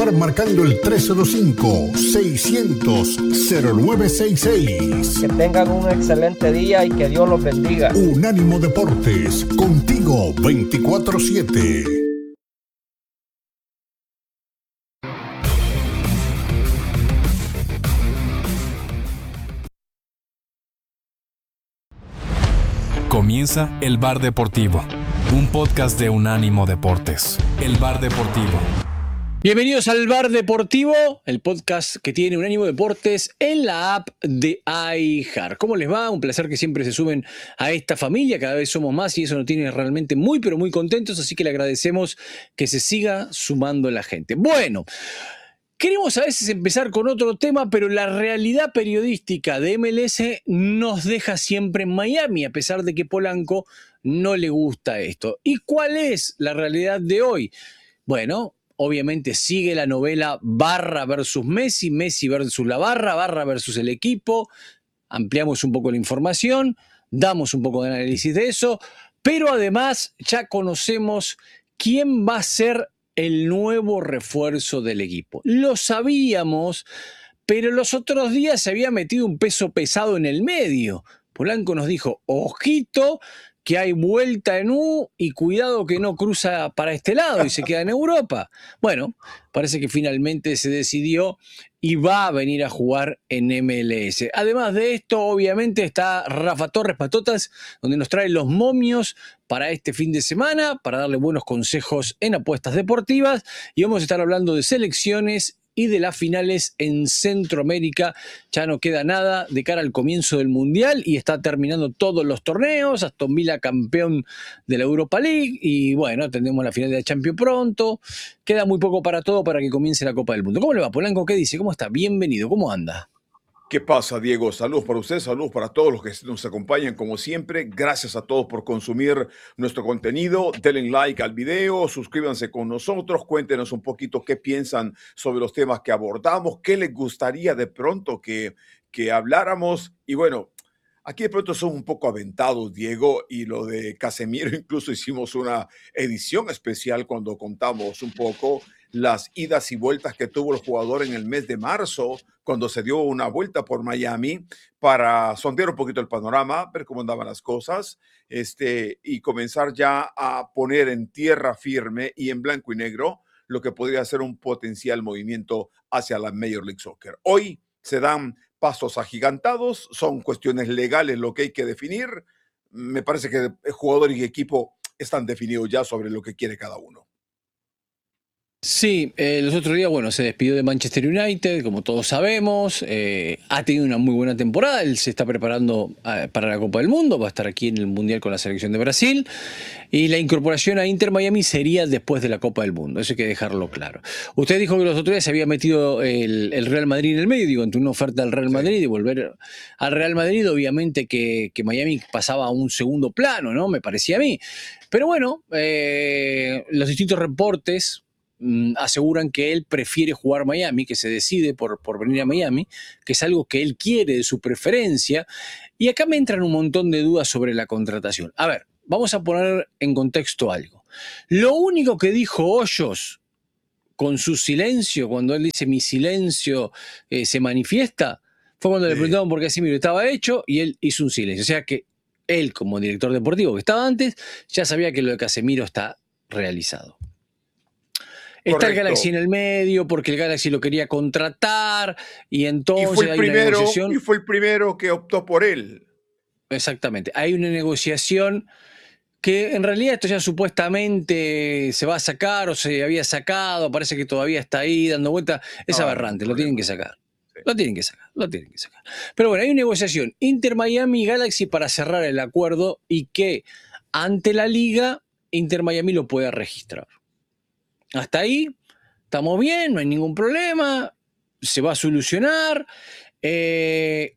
Marcando el 305-600-0966. Que tengan un excelente día y que Dios los bendiga. Unánimo Deportes, contigo 24/7. Comienza El Bar Deportivo, un podcast de Unánimo Deportes. El Bar Deportivo. Bienvenidos al Bar Deportivo, el podcast que tiene Unánimo Deportes en la app de iHeart. ¿Cómo les va? Un placer que siempre se sumen a esta familia, cada vez somos más y eso nos tiene realmente muy pero muy contentos, así que le agradecemos que se siga sumando la gente. Bueno, queremos a veces empezar con otro tema, pero la realidad periodística de MLS nos deja siempre en Miami, a pesar de que Polanco no le gusta esto. ¿Y cuál es la realidad de hoy? Bueno, obviamente sigue la novela Barra versus Messi, Messi versus la Barra, Barra versus el equipo. Ampliamos un poco la información, damos un poco de análisis de eso, pero además ya conocemos quién va a ser el nuevo refuerzo del equipo. Lo sabíamos, pero los otros días se había metido un peso pesado en el medio. Polanco nos dijo, ojito, que hay vuelta en U y cuidado que no cruza para este lado y se queda en Europa. Bueno, parece que finalmente se decidió y va a venir a jugar en MLS. Además de esto, obviamente está Rafa Torres Patotas, donde nos trae los momios para este fin de semana, para darle buenos consejos en apuestas deportivas, y vamos a estar hablando de selecciones y de las finales en Centroamérica. Ya no queda nada de cara al comienzo del Mundial y está terminando todos los torneos. Aston Villa campeón de la Europa League y bueno, tendremos la final de la Champions pronto. Queda muy poco para todo para que comience la Copa del Mundo. ¿Cómo le va, Polanco? ¿Qué dice? ¿Cómo está? Bienvenido. ¿Cómo anda? ¿Qué pasa, Diego? Saludos para usted, saludos para todos los que nos acompañan como siempre. Gracias a todos por consumir nuestro contenido. Denle like al video, suscríbanse con nosotros, cuéntenos un poquito qué piensan sobre los temas que abordamos, qué les gustaría de pronto que habláramos. Y bueno, aquí de pronto son un poco aventados, Diego, y lo de Casemiro, incluso hicimos una edición especial cuando contamos un poco las idas y vueltas que tuvo el jugador en el mes de marzo, cuando se dio una vuelta por Miami para sondear un poquito el panorama, ver cómo andaban las cosas, y comenzar ya a poner en tierra firme y en blanco y negro lo que podría ser un potencial movimiento hacia la Major League Soccer. Hoy se dan pasos agigantados, son cuestiones legales lo que hay que definir. Me parece que el jugador y equipo están definidos ya sobre lo que quiere cada uno. Sí, los otros días, bueno, se despidió de Manchester United, como todos sabemos, ha tenido una muy buena temporada, él se está preparando para la Copa del Mundo, va a estar aquí en el Mundial con la selección de Brasil, y la incorporación a Inter Miami sería después de la Copa del Mundo, eso hay que dejarlo claro. Usted dijo que los otros días se había metido el Real Madrid en el medio, digo, ante una oferta del Real Madrid y volver al Real Madrid, obviamente que Miami pasaba a un segundo plano, ¿no? Me parecía a mí. Pero bueno, los distintos reportes aseguran que él prefiere jugar Miami, que se decide por venir a Miami, que es algo que él quiere, de su preferencia, y acá me entran un montón de dudas sobre la contratación. A ver, vamos a poner en contexto algo. Lo único que dijo Hoyos con su silencio, cuando él dice mi silencio se manifiesta, fue cuando le preguntaron por qué Casemiro estaba hecho y él hizo un silencio. O sea que él, como director deportivo que estaba antes, ya sabía que lo de Casemiro está realizado. Está Correcto. el Galaxy en el medio porque el Galaxy lo quería contratar y entonces Y fue el hay primero, una negociación. y fue el primero que optó por él. Exactamente. Hay una negociación que en realidad esto ya supuestamente se va a sacar o se había sacado, parece que todavía está ahí dando vuelta. Es aberrante, lo tienen que sacar. Sí. Lo tienen que sacar. Pero bueno, hay una negociación Inter Miami y Galaxy para cerrar el acuerdo y que ante la liga Inter Miami lo pueda registrar. Hasta ahí estamos bien, no hay ningún problema, se va a solucionar. El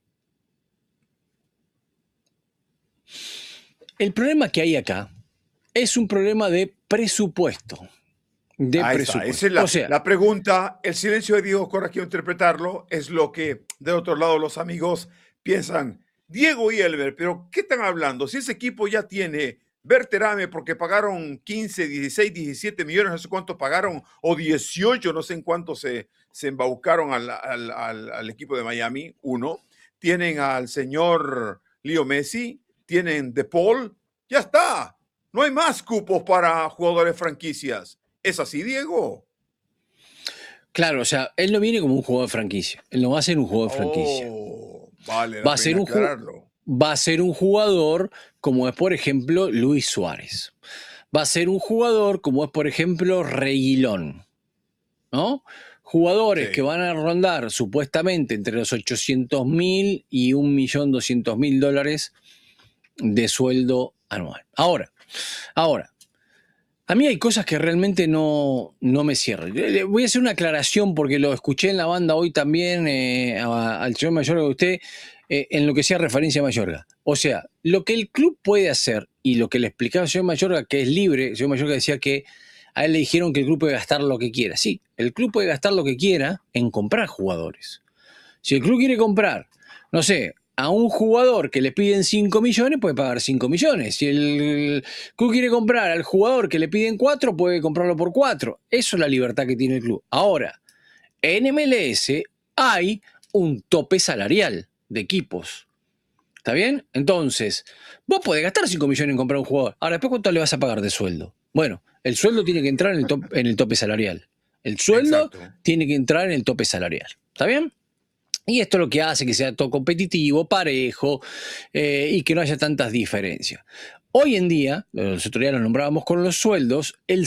problema que hay acá es un problema de presupuesto. Esa es la pregunta. El silencio de Diego Corra, quiero interpretarlo, es lo que de otro lado los amigos piensan. Diego y Elber, pero ¿qué están hablando? Si ese equipo ya tiene Berterame, porque pagaron 15, 16, 17 millones, no sé cuánto pagaron, o 18, no sé en cuánto se embaucaron al equipo de Miami, uno. Tienen al señor Leo Messi, tienen De Paul, ya está. No hay más cupos para jugadores franquicias. ¿Es así, Diego? Claro, o sea, él no viene como un jugador de franquicia. Él no va a ser un jugador de franquicia. Vale Va la a ser pena un aclararlo. va a ser un jugador como es, por ejemplo, Luis Suárez. Va a ser un jugador como es, por ejemplo, Reguilón, ¿no? Jugadores Sí. que van a rondar supuestamente entre los 800.000 y $1.200.000 de sueldo anual. Ahora, a mí hay cosas que realmente no me cierran. Voy a hacer una aclaración porque lo escuché en la banda hoy también al señor Mayorga, usted, en lo que sea referencia a Mayorga. O sea, lo que el club puede hacer y lo que le explicaba el señor Mayorga, que es libre, el señor Mayorga decía que a él le dijeron que el club puede gastar lo que quiera. Sí, el club puede gastar lo que quiera en comprar jugadores. Si el club quiere comprar, no sé, a un jugador que le piden 5 millones, puede pagar 5 millones. Si el club quiere comprar al jugador que le piden 4, puede comprarlo por 4. Eso es la libertad que tiene el club. Ahora, en MLS hay un tope salarial de equipos. ¿Está bien? Entonces, vos podés gastar 5 millones en comprar un jugador. Ahora, ¿después cuánto le vas a pagar de sueldo? Bueno, el sueldo tiene que entrar en el tope salarial. El sueldo Exacto. tiene que entrar en el tope salarial. ¿Está bien? Y esto es lo que hace que sea todo competitivo, parejo y que no haya tantas diferencias. Hoy en día, los otros días lo nombrábamos con los sueldos, el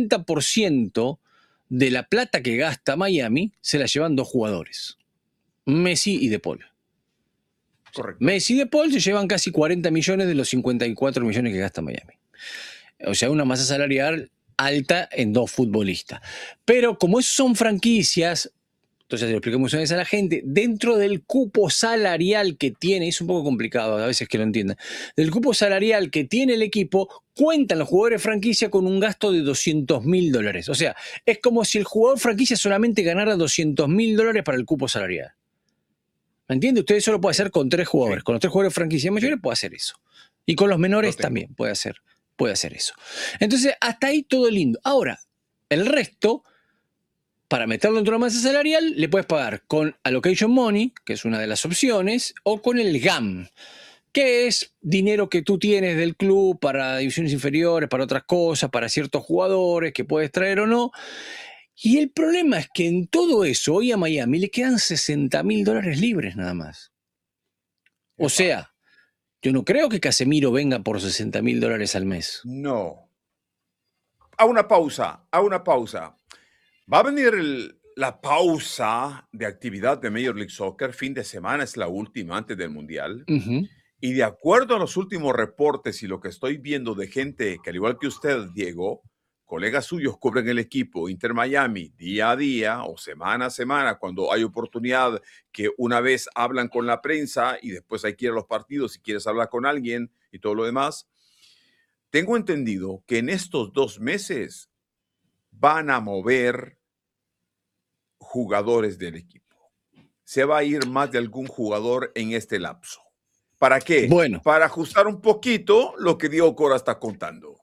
60% de la plata que gasta Miami se la llevan dos jugadores, Messi y De Paul. Correcto. Messi y De Paul se llevan casi 40 millones de los 54 millones que gasta Miami. O sea, una masa salarial alta en dos futbolistas. Pero como esos son franquicias, entonces lo explicamos una vez a la gente, dentro del cupo salarial que tiene, es un poco complicado a veces que lo entiendan, del cupo salarial que tiene el equipo, cuentan los jugadores franquicia con un gasto de $200.000. O sea, es como si el jugador franquicia solamente ganara $200.000 para el cupo salarial. ¿Me entiende? Usted eso lo puede hacer con 3 jugadores. Sí. Con los 3 jugadores franquicia mayores puede hacer eso. Y con los menores Lo tengo. también puede hacer eso. Entonces, hasta ahí todo lindo. Ahora, el resto, para meterlo dentro de la masa salarial, le puedes pagar con Allocation Money, que es una de las opciones, o con el GAM, que es dinero que tú tienes del club para divisiones inferiores, para otras cosas, para ciertos jugadores que puedes traer o no. Y el problema es que en todo eso, hoy a Miami le quedan $60.000 libres nada más. O sea, yo no creo que Casemiro venga por $60.000 al mes. No. A una pausa. Va a venir la pausa de actividad de Major League Soccer. Fin de semana es la última antes del Mundial. Uh-huh. Y de acuerdo a los últimos reportes y lo que estoy viendo de gente que, al igual que usted, Diego, colegas suyos cubren el equipo Inter Miami día a día o semana a semana, cuando hay oportunidad que una vez hablan con la prensa y después hay que ir a los partidos si quieres hablar con alguien y todo lo demás. Tengo entendido que en estos 2 meses van a mover jugadores del equipo. Se va a ir más de algún jugador en este lapso. ¿Para qué? Bueno. Para ajustar un poquito lo que Diego Cora está contando.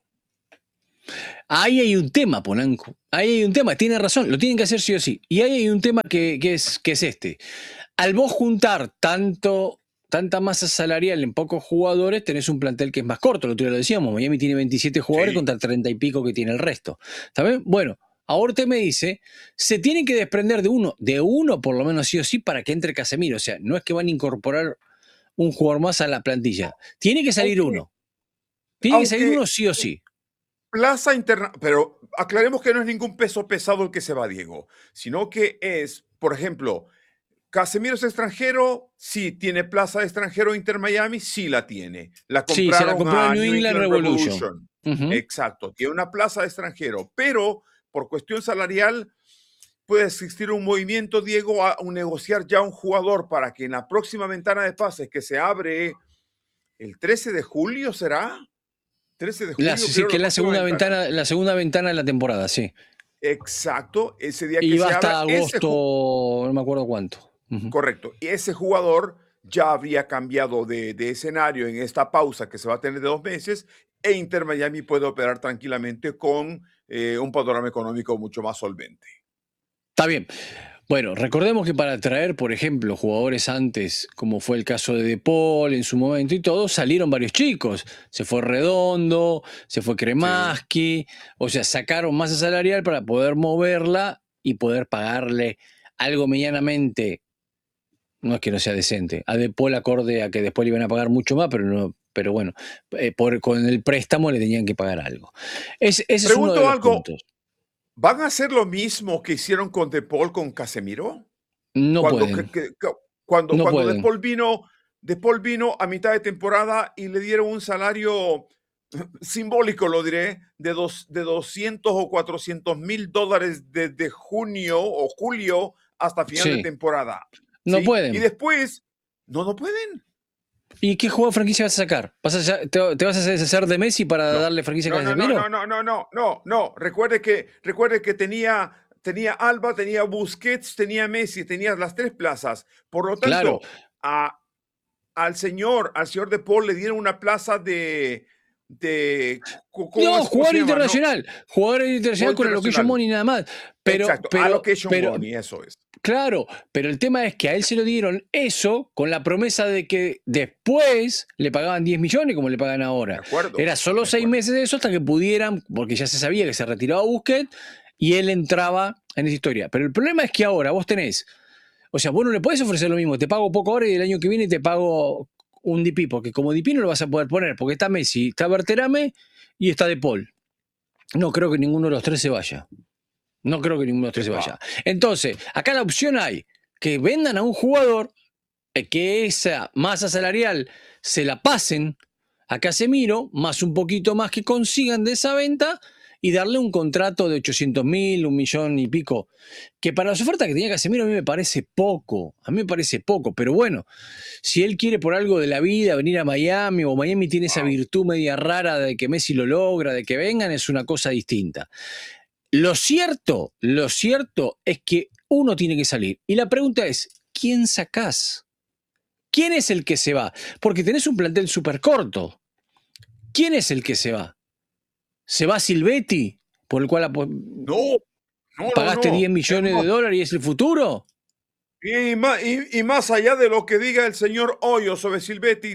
Ahí hay un tema, Polanco. Ahí hay un tema, tiene razón, lo tienen que hacer sí o sí. Y ahí hay un tema que es este. Al vos juntar tanta masa salarial en pocos jugadores, tenés un plantel que es más corto. Lo otro día lo decíamos, Miami tiene 27 jugadores contra 30 y pico que tiene el resto. ¿Está bien? Bueno, ahora usted me dice, se tienen que desprender de uno por lo menos sí o sí para que entre Casemiro. O sea, no es que van a incorporar un jugador más a la plantilla. Tiene que salir uno. Tiene que salir uno sí o sí. Plaza interna, pero aclaremos que no es ningún peso pesado el que se va, Diego, sino que es, por ejemplo, Casemiro es extranjero, sí. ¿Tiene plaza de extranjero Inter Miami? Sí la tiene. La compraron, sí, se la compró a en New England Revolution. Uh-huh. Exacto, tiene una plaza de extranjero, pero por cuestión salarial puede existir un movimiento, Diego, a negociar ya un jugador para que en la próxima ventana de pases que se abre el 13 de julio, ¿será? 13 de julio. Sí, que es la segunda ventana de la temporada, sí. Exacto, ese día y que va se hasta abra, agosto, no me acuerdo cuánto. Uh-huh. Correcto, y ese jugador ya habría cambiado de escenario en esta pausa que se va a tener de 2 meses e Inter Miami puede operar tranquilamente con un panorama económico mucho más solvente. Está bien. Bueno, recordemos que para traer, por ejemplo, jugadores antes, como fue el caso de Paul en su momento y todo, salieron varios chicos. Se fue Redondo, se fue Kremaski, o sea, sacaron masa salarial para poder moverla y poder pagarle algo medianamente, no es que no sea decente, a De Paul acorde a que después le iban a pagar mucho más, pero bueno, con el préstamo le tenían que pagar algo. Ese es uno de Pregunto los algo, puntos. ¿van a hacer lo mismo que hicieron con De Paul con Casemiro? No Cuando, pueden, no cuando pueden. De Paul vino a mitad de temporada y le dieron un salario simbólico, lo diré, de 200 o 400 mil dólares desde junio o julio hasta final de Sí, temporada. no ¿Sí? Y pueden. después, no pueden. ¿Y qué juego de franquicia vas a sacar? ¿Te vas a deshacer de Messi para No, darle franquicia a no, no, no, Casemiro? no. Recuerde que tenía Alba, tenía Busquets, tenía Messi, tenía las tres plazas. Por lo Claro. tanto, al señor De Paul le dieron una plaza de No, ¿cómo jugador se llama? No, internacional. Jugador internacional con la location money nada más. exacto, allocation Pero, money, eso es. claro, pero el tema es que a él se lo dieron eso con la promesa de que después le pagaban 10 millones como le pagan ahora. De acuerdo. Era solo 6 meses de eso hasta que pudieran, porque ya se sabía que se retiraba Busquets y él entraba en esa historia. Pero el problema es que ahora vos tenés, o sea, vos no le podés ofrecer lo mismo, te pago poco ahora y el año que viene te pago un DP, porque como DP no lo vas a poder poner, porque está Messi, está Berterame y está De Paul. No creo que ninguno de los tres se vaya. No creo que ninguno de los tres se vaya. Entonces, acá la opción hay que vendan a un jugador, que esa masa salarial se la pasen a Casemiro, más un poquito más que consigan de esa venta y darle un contrato de 800.000, 1.000.000 y pico, que para las ofertas que tenía Casemiro a mí me parece poco, pero bueno, si él quiere por algo de la vida venir a Miami, o Miami tiene esa virtud media rara de que Messi lo logra, de que vengan, es una cosa distinta. Lo cierto es que uno tiene que salir. Y la pregunta es, ¿quién sacás? ¿Quién es el que se va? Porque tenés un plantel súper corto. ¿Quién es el que se va? ¿Se va Silvetti? Por el cual pagaste 10 millones de dólares y es el futuro. Y más allá de lo que diga el señor Hoyos sobre Silvetti,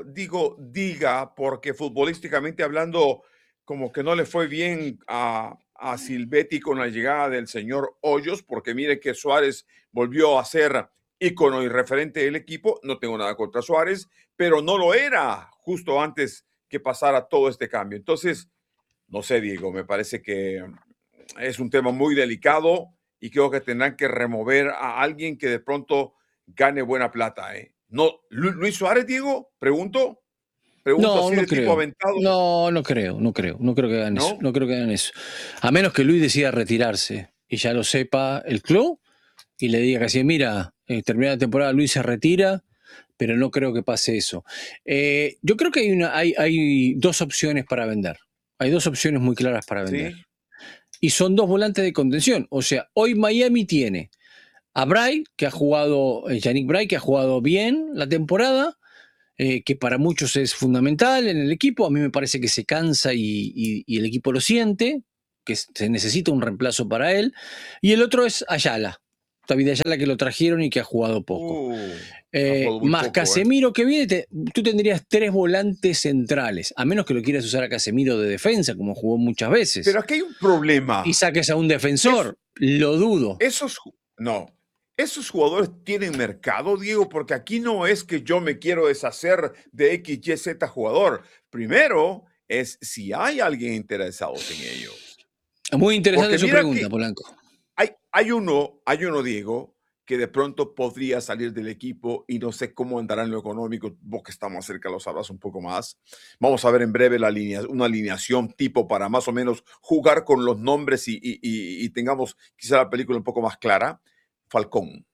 diga, porque futbolísticamente hablando, como que no le fue bien a Silvetti con la llegada del señor Hoyos, porque mire que Suárez volvió a ser ícono y referente del equipo. No tengo nada contra Suárez, pero no lo era justo antes que pasara todo este cambio. Entonces, no sé, Diego, me parece que es un tema muy delicado y creo que tendrán que remover a alguien que de pronto gane buena plata. No, Luis Suárez, Diego, pregunto No, así no de tipo creo. aventado. No creo que hagan eso. No creo que hagan eso. A menos que Luis decida retirarse y ya lo sepa el club y le diga que mira, terminada la temporada Luis se retira, pero no creo que pase eso. Yo creo que hay dos opciones para vender. Hay dos opciones muy claras para vender. ¿Sí? Y son dos volantes de contención. O sea, hoy Miami tiene a Bray, que ha jugado, Yannick Bray, que ha jugado bien la temporada, que para muchos es fundamental en el equipo. A mí me parece que se cansa y el equipo lo siente, que se necesita un reemplazo para él. Y el otro es Ayala. David Ayala, que lo trajeron y que ha jugado poco. Más poco, Casemiro que viene, tú tendrías tres volantes centrales, a menos que lo quieras usar a Casemiro de defensa, como jugó muchas veces. Pero aquí hay un problema. Y saques a un defensor, lo dudo. Esos jugadores tienen mercado, Diego, porque aquí no es que yo me quiero deshacer de X, Y, Z jugador. Primero es si hay alguien interesado en ellos. Muy interesante su pregunta, Polanco. Hay uno, Diego, que de pronto podría salir del equipo y no sé cómo andará en lo económico. Vos que estamos cerca lo sabrás un poco más. Vamos a ver en breve una alineación tipo para más o menos jugar con los nombres y tengamos quizá la película un poco más clara. Falcón.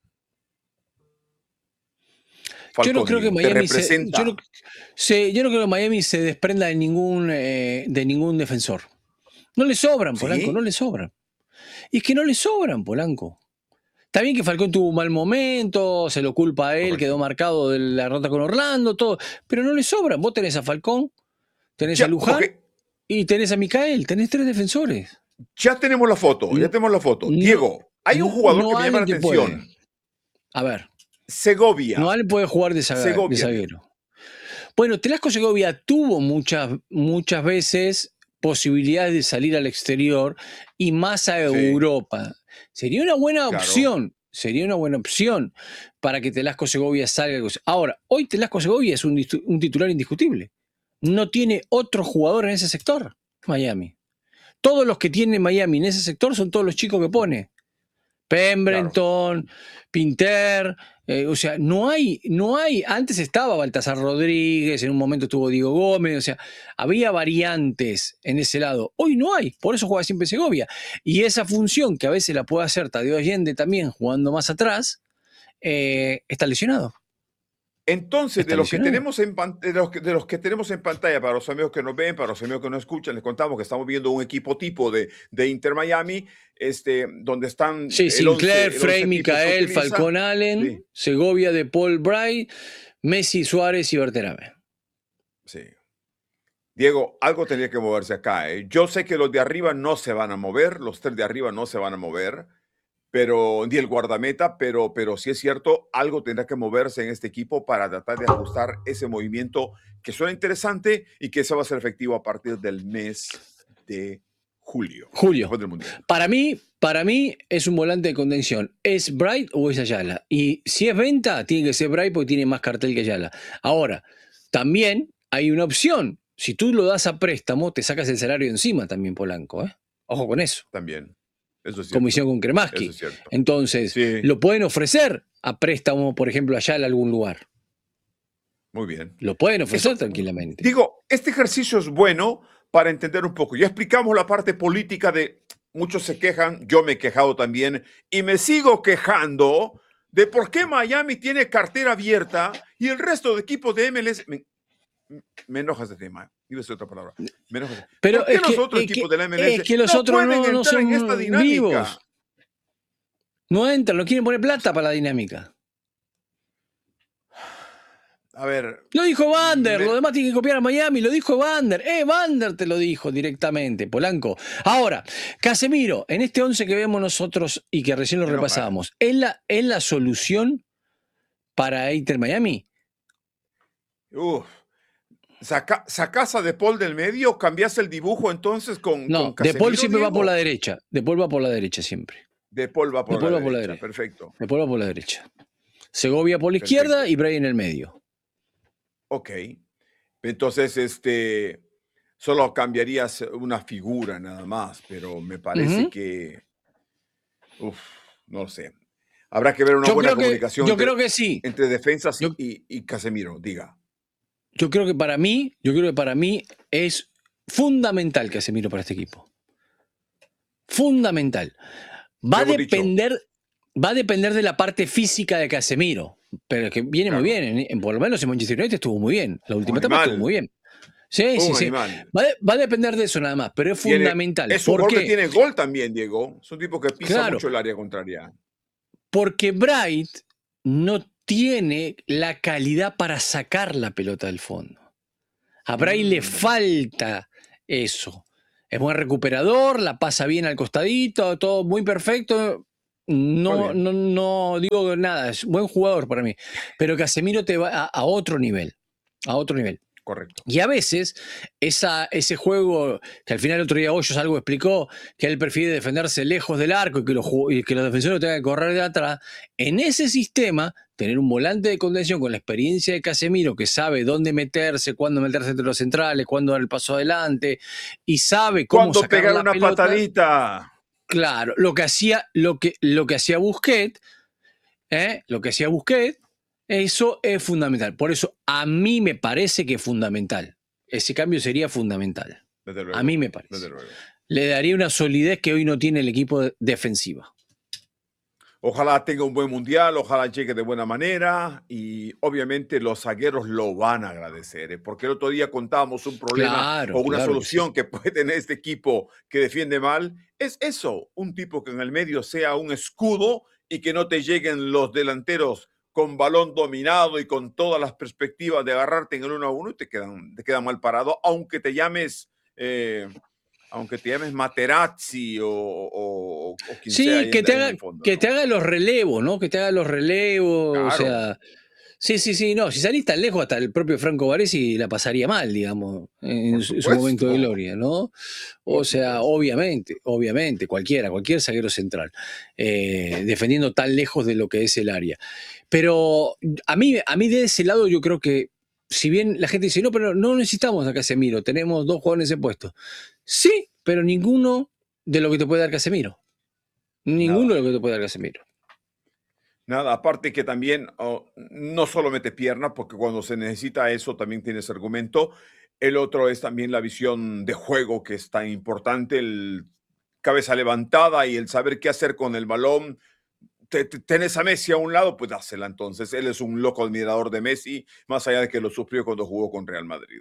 Yo no creo que Miami yo no creo que Miami se desprenda de ningún defensor. No le sobran, Polanco, ¿sí? No le sobran. Y es que no le sobran, Polanco. Está bien que Falcón tuvo un mal momento, se lo culpa a él, quedó marcado de la derrota con Orlando, todo, pero no le sobran. Vos tenés a Falcón, tenés Ya, a Luján ok, y tenés a Micael, tenés 3 defensores. ya tenemos la foto, ya tenemos la foto. Diego, hay un jugador que No me llama la Allen te puede. atención. A ver, no Segovia. Allen puede jugar de Segovia. zaguero. Bueno, Telasco Segovia tuvo muchas veces posibilidades de salir al exterior y más a Sí, Europa. Sería una buena claro, opción para que Telasco Segovia salga. Ahora, hoy Telasco Segovia es un titular indiscutible. No tiene otro jugador en ese sector, Miami. Todos los que tiene Miami en ese sector son todos los chicos que pone. claro. Pembrenton, Pinter, o sea, no hay, antes estaba Baltasar Rodríguez, en un momento estuvo Diego Gómez, o sea, había variantes en ese lado. Hoy no hay, por eso juega siempre Segovia. Y esa función que a veces la puede hacer Tadeo Allende también jugando más atrás, está lesionado. Entonces, Está de los que lesionado. tenemos de los que tenemos en pantalla, para los amigos que nos ven, para los amigos que nos escuchan, les contamos que estamos viendo un equipo tipo de Inter Miami, donde están Sí, el Sinclair, 11 Frey, tipo que Micael, utiliza. Falcón Allen, Sí, Segovia de Paul Bright, Messi, Suárez y Berterame. sí. Diego, algo tenía que moverse acá, ¿eh? Yo sé que los de arriba no se van a mover, los 3 de arriba no se van a mover, pero ni el guardameta, pero sí es cierto, algo tendrá que moverse en este equipo para tratar de ajustar ese movimiento que suena interesante y que eso va a ser efectivo a partir del mes de julio, después del Mundial. Para mí es un volante de contención. ¿Es Bright o es Ayala? Y si es venta, tiene que ser Bright porque tiene más cartel que Ayala. Ahora, también hay una opción. Si tú lo das a préstamo, te sacas el salario encima también, Polanco, ¿eh? Ojo con eso. También, eso es Como cierto, hicieron con Kremaski. eso es cierto. Entonces, Sí, lo pueden ofrecer a préstamo, por ejemplo, Ayala a algún lugar. muy bien. Lo pueden ofrecer Eso, tranquilamente. digo, este ejercicio es bueno para entender un poco. Ya explicamos la parte política de muchos se quejan, yo me he quejado también y me sigo quejando de por qué Miami tiene cartera abierta y el resto de equipos de MLS. Me enoja ese tema. Iba a decir otra palabra. Me enoja. Pero ¿Por qué es los que, otros es equipos que, de la MLS es que los no otros pueden no entrar en esta son dinámica? vivos. No entran, no quieren poner plata para la dinámica. A ver, Lo dijo Vander, me- lo demás tiene que copiar a Miami, lo dijo Vander. Vander te lo dijo directamente, Polanco. Ahora, Casemiro, en este 11 que vemos nosotros y que recién lo me enoja. repasábamos, ¿es la solución para Inter Miami? Uf. Sacás a De Paul del medio, cambias el dibujo entonces con No, De Casemiro, Paul siempre va por la Diego? derecha. De Paul va por la derecha siempre. De Paul va De por Paul la va por la derecha, derecha. perfecto. De Paul va por la derecha. Segovia por la izquierda Perfecto. y Bray en el medio. Ok. Entonces, solo cambiarías una figura nada más, pero me parece Ujú. que, no lo sé. Habrá que ver una Yo buena creo que, comunicación yo creo que sí. entre defensas Yo, y Casemiro, diga. yo creo que para mí es fundamental Casemiro para este equipo. Fundamental. Va Lo a hemos dicho, depender de la parte física de Casemiro, pero que viene muy claro. bien. Por lo menos en Manchester United estuvo muy bien. La Un última etapa estuvo muy animal, bien. Sí, sí, un sí. animal. Va a depender de eso nada más, pero es fundamental. Es un ¿Por jugador que qué? tiene gol también, Diego. Es un tipo que pisa Claro, mucho el área contraria. porque Bright no tiene la calidad para sacar la pelota del fondo. A Bright le Mm, falta eso. Es buen recuperador, la pasa bien al costadito, todo muy perfecto. está No, bien, no digo nada, es buen jugador para mí. Pero Casemiro te va a otro nivel. A otro nivel. correcto. Y a veces ese juego, que al final el otro día Hoyos algo explicó, que él prefiere defenderse lejos del arco y que los defensores tengan que correr de atrás, en ese sistema, tener un volante de contención con la experiencia de Casemiro, que sabe dónde meterse, cuándo meterse entre los centrales, cuándo dar el paso adelante, y sabe cómo ¿Cuándo sacar pegar la una pelota. patadita? Claro, lo que hacía Busquets, eso es fundamental. Por eso a mí me parece que es fundamental. Ese cambio sería fundamental. Desde A luego, mí me desde parece. luego. Le daría una solidez que hoy no tiene el equipo defensiva. Ojalá tenga un buen mundial, ojalá llegue de buena manera y obviamente los zagueros lo van a agradecer, ¿eh? Porque el otro día contábamos un problema Claro, o una claro que sí. solución que puede tener este equipo que defiende mal. Es eso, un tipo que en el medio sea un escudo y que no te lleguen los delanteros con balón dominado y con todas las perspectivas de agarrarte en el 1-1 y te quedan mal parado, aunque te llames Materazzi o quien sea Sí, ahí en el fondo, que te ¿no? haga los relevos, ¿no? Que te haga los relevos, o Claro, sea, sí, no, si salís tan lejos hasta el propio Franco Baresi la pasaría mal, digamos, por en su momento de supuesto, gloria, ¿no? O por sea, supuesto. obviamente, cualquier zaguero central, defendiendo tan lejos de lo que es el área. Pero a mí de ese lado yo creo que, si bien la gente dice, no, pero no necesitamos a Casemiro, tenemos 2 jugadores en ese puesto. Sí, pero ninguno de lo que te puede dar Casemiro. Ninguno de Nada. lo que te puede dar Casemiro. Nada, aparte que también no solo mete pierna, porque cuando se necesita eso también tienes argumento. El otro es también la visión de juego, que es tan importante, el cabeza levantada y el saber qué hacer con el balón. Tenés a Messi a un lado, pues dásela entonces. Él es un loco admirador de Messi, más allá de que lo sufrió cuando jugó con Real Madrid.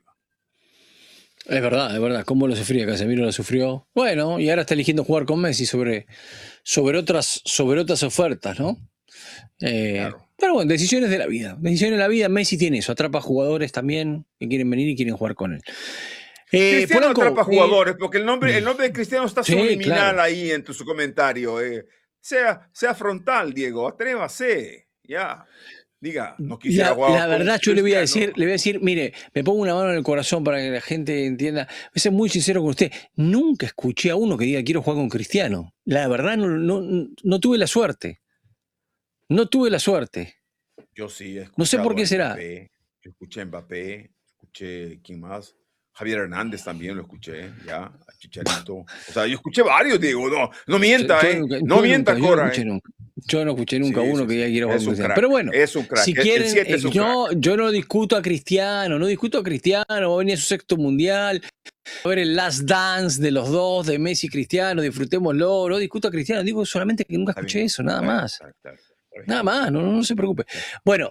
Es verdad, es verdad. ¿Cómo lo sufría? Casemiro lo sufrió. Bueno, y ahora está eligiendo jugar con Messi sobre otras ofertas, ¿no? Claro. Pero bueno, decisiones de la vida. Decisiones de la vida. Messi tiene eso. Atrapa jugadores también que quieren venir y quieren jugar con él. Cristiano Polanco, atrapa jugadores, porque el nombre de Cristiano está sí, subliminal claro. ahí en su comentario. Sea frontal, Diego, atrévase. Ya. Diga, no quisiera jugar La con verdad, yo Cristiano. le voy a decir, mire, me pongo una mano en el corazón para que la gente entienda. Voy a ser muy sincero con usted. Nunca escuché a uno que diga quiero jugar con Cristiano. La verdad, no tuve la suerte. No tuve la suerte. Yo sí he No sé por escuchado qué a será. Mbappé, yo escuché a Mbappé, escuché, ¿quién más? Javier Hernández también lo escuché, ya, a Chicharito. O sea, yo escuché varios, Diego, no mienta, ¿eh? No mienta, Yo no Cora, escuché ¿eh? nunca. Yo no escuché nunca Sí, uno sí, que diga sí, quiero jugar es con un Cristiano. Pero crack, bueno, es un crack. si El quieren, 7 es un crack. yo no discuto a Cristiano, va a venir a su 6º mundial, a ver el Last Dance de los dos, de Messi y Cristiano, disfrutémoslo, no discuto a Cristiano, digo solamente que nunca Está bien, escuché eso, nada está bien, más. está bien, Nada más, no se preocupe. está bien. Bueno,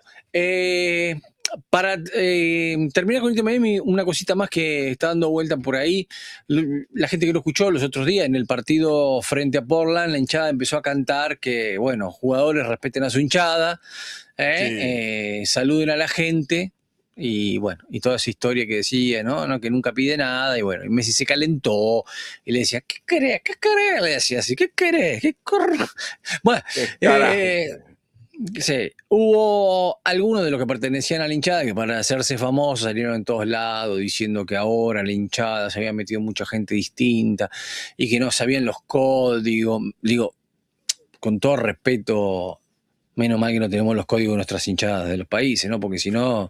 para terminar con Inter Miami, una cosita más que está dando vuelta por ahí. La gente que lo escuchó los otros días en el partido frente a Portland, la hinchada empezó a cantar que, bueno, jugadores respeten a su hinchada, Sí, saluden a la gente. Y bueno, y toda esa historia que decía, ¿no? Que nunca pide nada. Y bueno, y Messi se calentó y le decía, ¿qué querés? ¿Qué querés? Le decía así, ¿qué querés? Bueno, qué carajo. eh, sí, hubo algunos de los que pertenecían a la hinchada que para hacerse famosos salieron en todos lados diciendo que ahora la hinchada se había metido mucha gente distinta y que no sabían los códigos. Digo, con todo respeto, menos mal que no tenemos los códigos de nuestras hinchadas de los países, ¿no? Porque si no,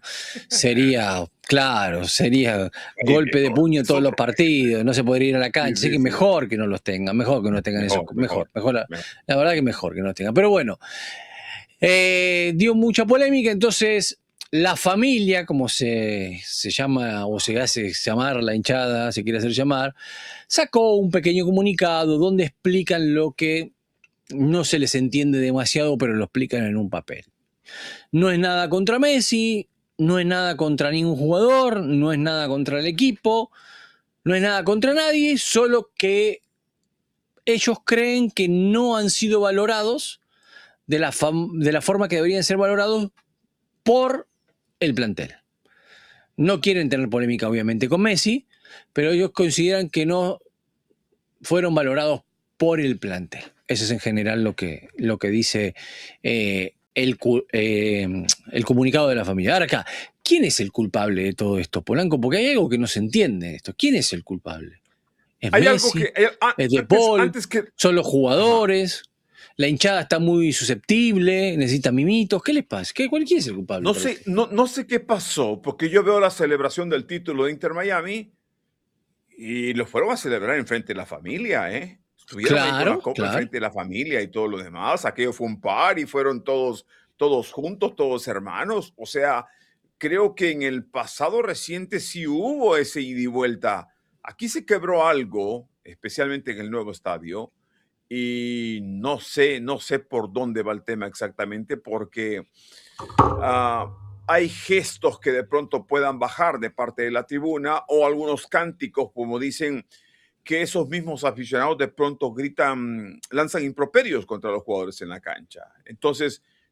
sería Sí, golpe de Diego, puño es todos los otro rollo. partidos, no se podría ir a la Sí, cancha. Así sí, que sí. mejor que no los tengan, mejor que no tengan esos, Mejor, mejor, mejor, mejor. la verdad que mejor que no los tengan. Pero bueno. Dio mucha polémica, entonces la familia, como se llama o se hace llamar la hinchada, se quiere hacer llamar, sacó un pequeño comunicado donde explican lo que no se les entiende demasiado, pero lo explican en un papel. No es nada contra Messi, no es nada contra ningún jugador, no es nada contra el equipo, no es nada contra nadie, solo que ellos creen que no han sido valorados de la forma que deberían ser valorados por el plantel. No quieren tener polémica, obviamente, con Messi, pero ellos consideran que no fueron valorados por el plantel. Eso es en general lo que dice el comunicado de la familia. Ahora acá, ¿quién es el culpable de todo esto, Polanco? Porque hay algo que no se entiende de esto. ¿Quién es el culpable? ¿Es Hay algo Messi? que, ¿Es De antes, Paul? antes que, ¿Son los ajá. jugadores? La hinchada está muy susceptible, necesita mimitos. ¿Qué les pasa? ¿Quién es el culpable No para sé, usted? no sé qué pasó, porque yo veo la celebración del título de Inter Miami y lo fueron a celebrar enfrente de la familia, ¿eh? Estuvieron ahí con la Claro, copa claro. enfrente de la familia y todo lo demás. Aquello fue un par y fueron todos juntos, todos hermanos. O sea, creo que en el pasado reciente sí hubo ese ida y vuelta. Aquí se quebró algo, especialmente en el nuevo estadio, y no sé por dónde va el tema exactamente, porque ah, hay gestos que de pronto puedan bajar de parte de la tribuna o algunos cánticos, como dicen, que esos mismos aficionados de pronto gritan, lanzan improperios contra los jugadores en la cancha. Entonces,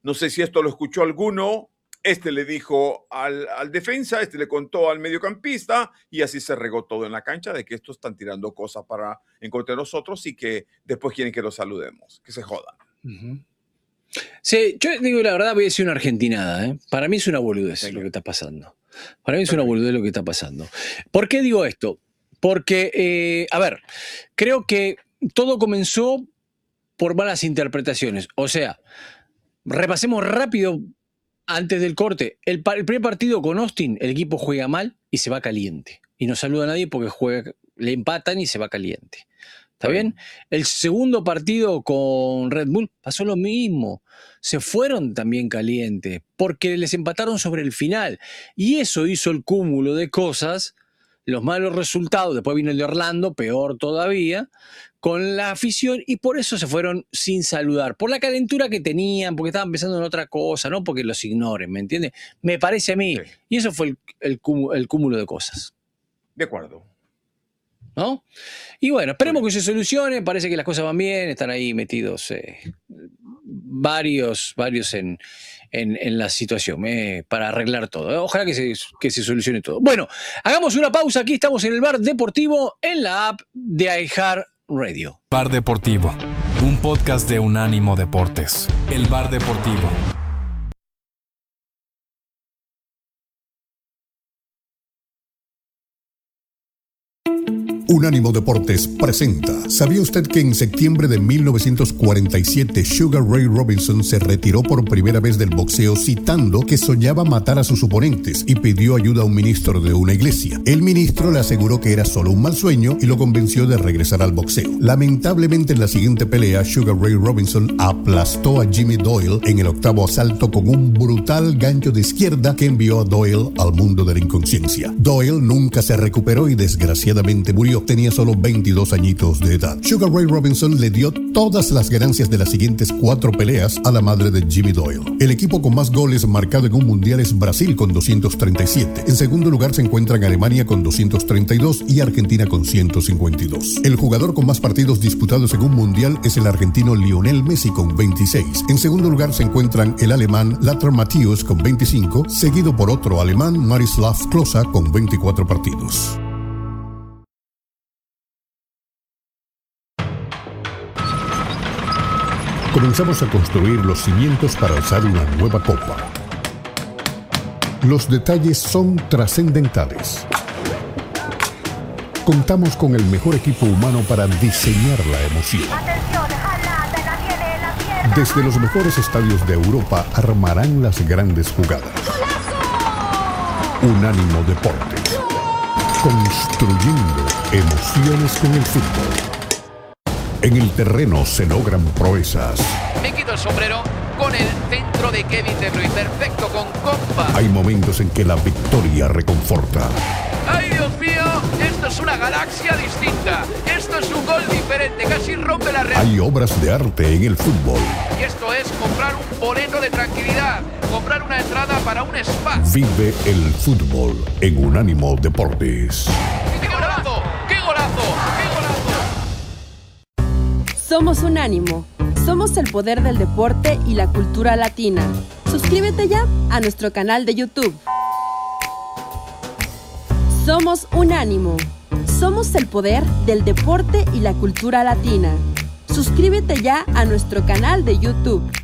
No sé si esto lo escuchó alguno. Este le dijo al defensa, este le contó al mediocampista y así se regó todo en la cancha de que estos están tirando cosas en contra de nosotros y que después quieren que los saludemos. Que se jodan. Uh-huh. Sí, yo digo la verdad, voy a decir una argentinada, ¿eh? Para mí es una boludez lo que está pasando. Para mí es una boludez lo que está pasando. ¿Por qué digo esto? Porque, a ver, creo que todo comenzó por malas interpretaciones. O sea, repasemos rápido antes del corte. El primer partido con Austin, el equipo juega mal y se va caliente. Y no saluda a nadie porque le empatan y se va caliente. ¿Está bien? El segundo partido con Red Bull pasó lo mismo. Se fueron también calientes porque les empataron sobre el final. Y eso hizo el cúmulo de cosas, los malos resultados. Después vino el de Orlando, peor todavía, con la afición. Y por eso se fueron sin saludar. Por la calentura que tenían, porque estaban pensando en otra cosa, no porque los ignoren, ¿me entiendes? Me parece a mí. Sí. Y eso fue el cúmulo de cosas. De acuerdo. ¿No? Y bueno, esperemos que se solucione. Parece que las cosas van bien. Están ahí metidos varios en la situación para arreglar todo. Ojalá que se solucione todo. Bueno, hagamos una pausa. Aquí estamos en el Bar Deportivo en la app de iHeart Radio. Bar Deportivo, un podcast de Unánimo Deportes. El Bar Deportivo. Unánimo Deportes presenta. ¿Sabía usted que en septiembre de 1947 Sugar Ray Robinson se retiró por primera vez del boxeo citando que soñaba matar a sus oponentes y pidió ayuda a un ministro de una iglesia? El ministro le aseguró que era solo un mal sueño y lo convenció de regresar al boxeo. Lamentablemente en la siguiente pelea, Sugar Ray Robinson aplastó a Jimmy Doyle en el octavo asalto con un brutal gancho de izquierda que envió a Doyle al mundo de la inconsciencia. Doyle nunca se recuperó y desgraciadamente murió. Tenía solo 22 añitos de edad. Sugar Ray Robinson le dio todas las ganancias de las siguientes 4 peleas a la madre de Jimmy Doyle. El equipo con más goles marcado en un mundial es Brasil con 237. En segundo lugar se encuentran Alemania con 232 y Argentina con 152. El jugador con más partidos disputados en un mundial es el argentino Lionel Messi con 26. En segundo lugar se encuentran el alemán Lothar Matthäus con 25, seguido por otro alemán, Miroslav Klose, con 24 partidos. Comenzamos a construir los cimientos para alzar una nueva copa. Los detalles son trascendentales. Contamos con el mejor equipo humano para diseñar la emoción. Desde los mejores estadios de Europa armarán las grandes jugadas. Unánimo Deportes. Construyendo emociones con el fútbol. En el terreno se logran proezas. Me quito el sombrero con el centro de Kevin De Bruyne. Perfecto, con compa. Hay momentos en que la victoria reconforta. ¡Ay, Dios mío! Esto es una galaxia distinta. Esto es un gol diferente. Casi rompe la red. Hay obras de arte en el fútbol. Y esto es comprar un boleto de tranquilidad. Comprar una entrada para un spa. Vive el fútbol en Unánimo Deportes. ¡Qué golazo! ¡Qué golazo! ¡Qué golazo! Somos Unánimo. Somos el poder del deporte y la cultura latina. Suscríbete ya a nuestro canal de YouTube. Somos Unánimo. Somos el poder del deporte y la cultura latina. Suscríbete ya a nuestro canal de YouTube.